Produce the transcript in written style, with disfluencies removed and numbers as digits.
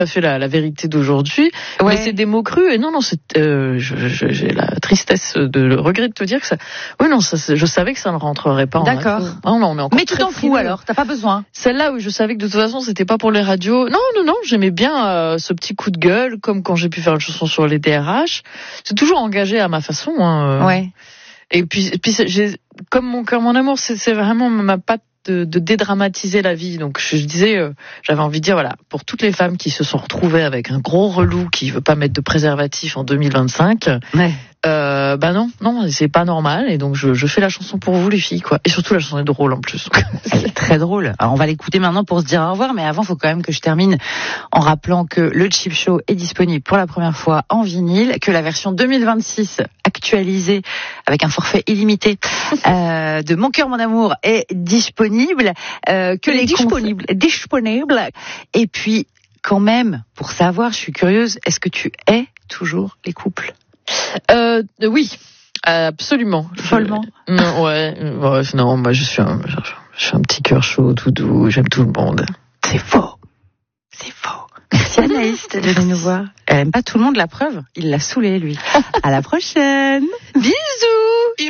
pas fait la vérité d'aujourd'hui, mais c'est des mots crus. Et non, j'ai la tristesse le regret de te dire que ça. Oui, non, je savais que ça ne rentrerait pas. D'accord. Non, on est encore. Mais tu t'en fous alors, t'as pas besoin. Celle-là, oui, je savais que de toute façon, c'était pas pour les radios. Non, j'aimais bien ce petit coup de gueule, comme quand j'ai pu faire une chanson sur les DRH. C'est toujours engagé à ma façon. Ouais. Et puis comme mon cœur, mon amour, c'est vraiment ma patte de dédramatiser la vie. Donc je disais, j'avais envie de dire, voilà, pour toutes les femmes qui se sont retrouvées avec un gros relou qui veut pas mettre de préservatif en 2025, non, c'est pas normal. Et donc je fais la chanson pour vous les filles, quoi. Et surtout la chanson est drôle en plus. Elle est très drôle. Alors on va l'écouter maintenant pour se dire au revoir, mais avant faut quand même que je termine en rappelant que le Chip Show est disponible pour la première fois en vinyle, que la version 2026 actualisée avec un forfait illimité de Mon cœur mon amour est disponible, disponible. Et puis quand même, pour savoir, je suis curieuse, est-ce que tu hais toujours les couples? Oui, absolument. Follement. Non, moi je suis un petit cœur chaud, tout doux, j'aime tout le monde. C'est faux. Merci Anaïs de venir nous voir. Elle aime pas tout le monde, la preuve. Il l'a saoulé, lui. À la prochaine. Bisous.